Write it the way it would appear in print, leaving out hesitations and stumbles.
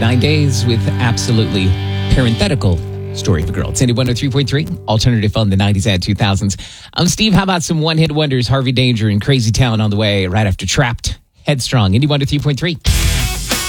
9 days with absolutely parenthetical story of a girl. It's Sandy 103.3, alternative on the 90s and 2000s. I'm Steve. How about some one-hit wonders? Harvey Danger and Crazy Town on the way right after Trapped, Headstrong, Indy 103.3.